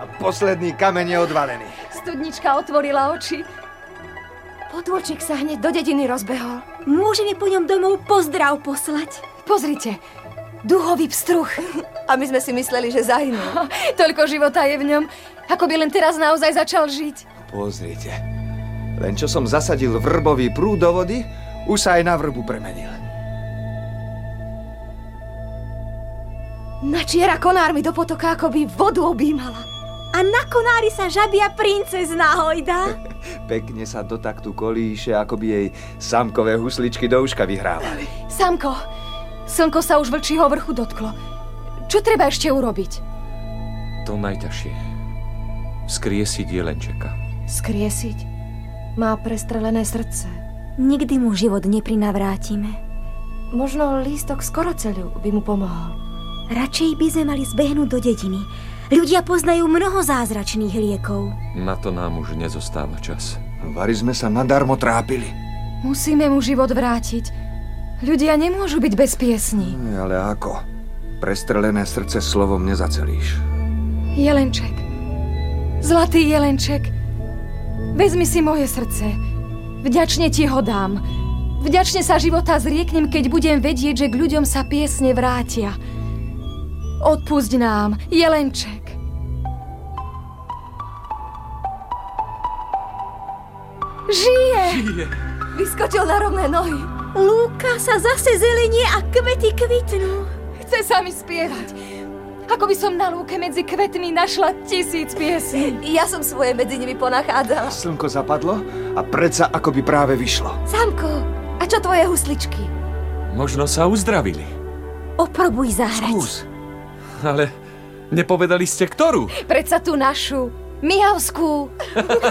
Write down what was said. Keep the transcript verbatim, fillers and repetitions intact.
A posledný kameň je odvalený. Studnička otvorila oči. Potôčik sa hneď do dediny rozbehol. Môžeme po ňom domov pozdrav poslať. Pozrite, duhový pstruh. A my sme si mysleli, že zahynul. Toľko života je v ňom, ako by len teraz naozaj začal žiť. Pozrite, len čo som zasadil vrbový prúd do vody, už sa aj na vrbu premenil. Načiera konármi do potoka, ako by vodu objímala. A na konári sa žabia princezná hojda. Pekne sa do taktu kolíše, ako by jej samkové husličky do uška vyhrávali. Samko, slnko sa už vlčího vrchu dotklo. Čo treba ešte urobiť? To najťažšie. Vzkriesiť jelenčeka. Skriesiť? Má prestrelené srdce. Nikdy mu život neprinavrátime. Možno lístok z koroceľu by mu pomohol. Radšej by sme mali zbehnúť do dediny. Ľudia poznajú mnoho zázračných liekov. Na to nám už nezostáva čas. Vari sme sa nadarmo trápili. Musíme mu život vrátiť. Ľudia nemôžu byť bez piesní. Ale ako? Prestrelené srdce slovom nezacelíš. Jelenček. Zlatý jelenček. Vezmi si moje srdce. Vďačne ti ho dám. Vďačne sa života zrieknem, keď budem vedieť, že k ľuďom sa piesne vrátia. Odpusť nám, jelenček. Žije! Žije! Vyskočil na rovné nohy. Lúka sa zase zelenie a kvety kvitnú. Chce sa mi spievať. Ako by som na lúke medzi kvetmi našla tisíc piesní. Ja som svoje medzi nimi ponachádzala. Slnko zapadlo a predsa ako by práve vyšlo. Samko, a čo tvoje husličky? Možno sa uzdravili. Oprobuj zahrať. Skús. Ale nepovedali ste ktorú? Predsa tú našu, Mijavskú.